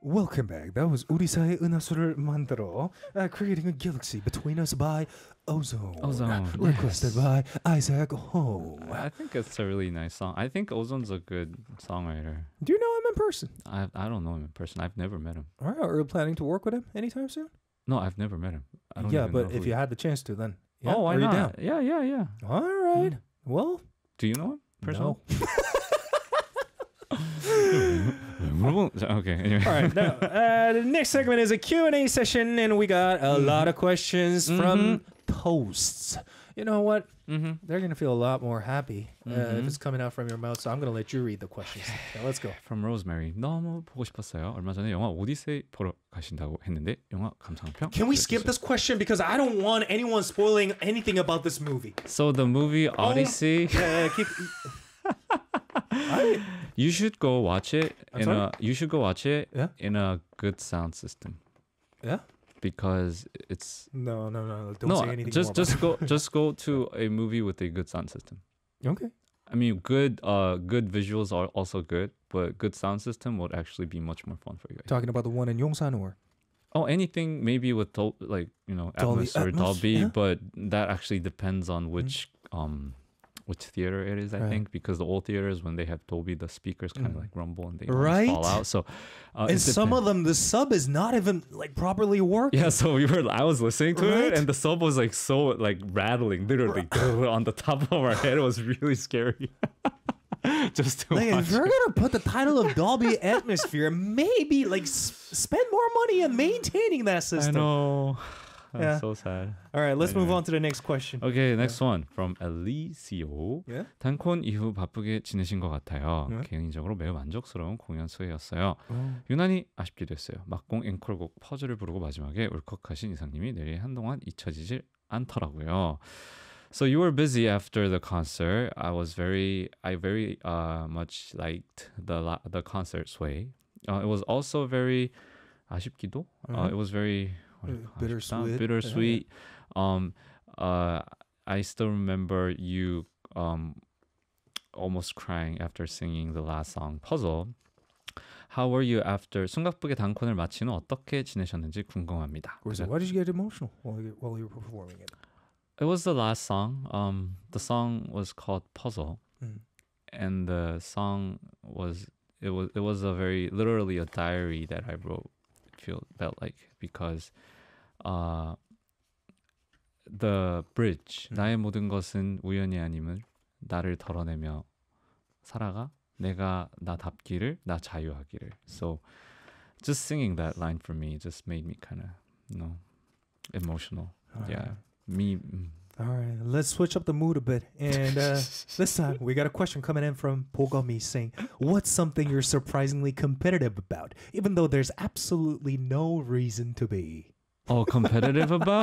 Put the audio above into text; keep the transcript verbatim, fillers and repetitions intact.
Welcome back. That was 우리사의 은하수를 만들어, uh, creating a galaxy between us by Ozone. Ozone, Requested yes. by Isaac Ho. I think it's a really nice song. I think Ozone's a good songwriter. Do you know him in person? I I don't know him in person. I've never met him. All right. Are you planning to work with him anytime soon? No, I've never met him. I don't Yeah, even but know if who you he- had the chance to, then yeah, oh, why are you not? down? Yeah, yeah, yeah. All right. Well, Do you know him personally? no. Okay. Anyway. All right. Now, uh, the next segment is a Q and A session, and we got a lot of questions from toasts. You know what? Mm-hmm. They're gonna feel a lot more happy uh, if Mhm. it's coming out from your mouth. So I'm gonna let you read the questions. Now, let's go. From Rosemary. 너무 보고 싶었어요. 얼마 전에 영화 오디세이 보러 가신다고 했는데 영화 감상평. Can we skip this question because I don't want anyone spoiling anything about this movie. So the movie Odyssey, Yeah, yeah, keep. I, you should go watch it I'm in sorry? a you should go watch it Yeah? in a good sound system yeah. because it's No, no, no. Don't no say anything just more just about go just go to a movie with a good sound system. it. Okay. I mean, good uh good visuals are also good, but good sound system would actually be much more fun for you guys. Talking about the one in Yongsan or Oh, anything maybe with Dol- like you know Dolby Atmos or Atmos, Dolby, yeah. but that actually depends on which um which theater it is. I Right. think because the old theaters when they have Dolby, the speakers kind of Mm. like rumble and they Right. almost fall out. So uh, and it some depen- of them the sub is not even like properly working. yeah, so we were. I was listening to Right. it, and the sub was like so like rattling, literally on the top of our head. It was really scary. Just to Like, watch. if you're gonna put the title of Dolby Atmosphere, maybe like s- spend more money on maintaining that I system. know. That's Yeah. so sad. All right, let's move Anyway. on to the next question. Okay, next one from Elicio. Yeah. 단콘 이후 바쁘게 지내신 것 같아요. 네. 개인적으로 매우 만족스러운 공연 수혜였어요. 유난히 아쉽기도 했어요. 막공 앵콜곡 퍼즐을 부르고 마지막에 울컥하신 이상님이 내일 한동안 잊혀지질 않더라고요. So you were busy after the concert. I was very, I very uh, much liked the la- the concert sway. Uh, it was also very 아쉽기도. Uh, Mhm. it was very Uh, 아쉽다? bittersweet. Bittersweet. Um, uh, I still remember you um almost crying after singing the last song, Puzzle. How were you after 숨가쁘게 단콘을 마친 후 어떻게 지내셨는지 궁금합니다. So why did you get emotional while you, while you were performing it? It was the last song. Um, the song was called Puzzle, Mm. and the song was it was it was a very literally a diary that I wrote. It feel felt like because, uh, the bridge 음. 나의 모든 것은 우연이 아님을 나를 덜어내며 살아가 내가 나답기를 나 자유하기를. So, just singing that line for me just made me kind of you know emotional. All Yeah, me. mm. All right, let's switch up the mood a bit. And uh, this time, we got a question coming in from Pogami saying, what's something you're surprisingly competitive about, even though there's absolutely no reason to be? Oh, competitive about?